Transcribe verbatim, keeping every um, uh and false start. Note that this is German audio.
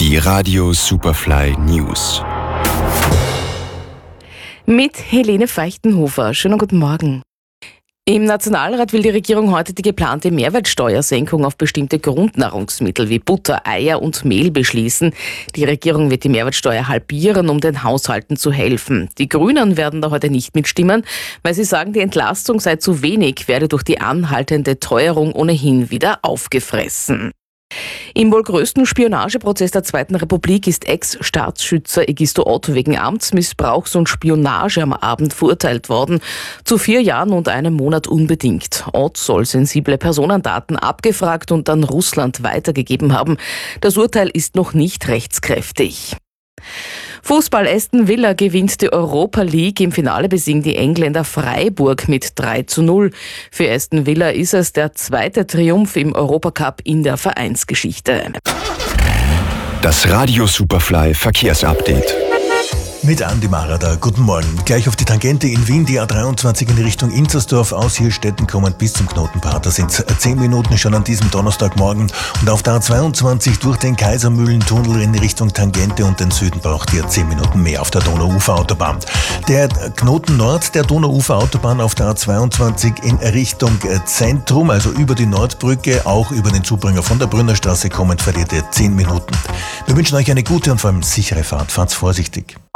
Die Radio Superfly News. Mit Helene Feichtenhofer. Schönen guten Morgen. Im Nationalrat will die Regierung heute die geplante Mehrwertsteuersenkung auf bestimmte Grundnahrungsmittel wie Butter, Eier und Mehl beschließen. Die Regierung wird die Mehrwertsteuer halbieren, um den Haushalten zu helfen. Die Grünen werden da heute nicht mitstimmen, weil sie sagen, die Entlastung sei zu wenig, werde durch die anhaltende Teuerung ohnehin wieder aufgefressen. Im wohl größten Spionageprozess der Zweiten Republik ist Ex-Staatsschützer Egisto Ott wegen Amtsmissbrauchs und Spionage am Abend verurteilt worden. Zu vier Jahren und einem Monat unbedingt. Ott soll sensible Personendaten abgefragt und an Russland weitergegeben haben. Das Urteil ist noch nicht rechtskräftig. Fußball: Aston Villa gewinnt die Europa League. Im Finale besiegen die Engländer Freiburg mit drei zu null. Für Aston Villa ist es der zweite Triumph im Europacup in der Vereinsgeschichte. Das Radio Superfly Verkehrsupdate. Mit Andi Marada. Guten Morgen. Gleich auf die Tangente in Wien, die A dreiundzwanzig in die Richtung Inzersdorf aus Hirstetten kommend bis zum Knotenpaar. Da sind zehn Minuten schon an diesem Donnerstagmorgen. Und auf der A zweiundzwanzig durch den Kaisermühlentunnel in die Richtung Tangente und den Süden braucht ihr zehn Minuten mehr auf der Donauuferautobahn. Der Knoten Nord der Donauuferautobahn auf der A zweiundzwanzig in Richtung Zentrum, also über die Nordbrücke, auch über den Zubringer von der Brünnerstraße kommend, verliert ihr zehn Minuten. Wir wünschen euch eine gute und vor allem sichere Fahrt. Fahrt's vorsichtig.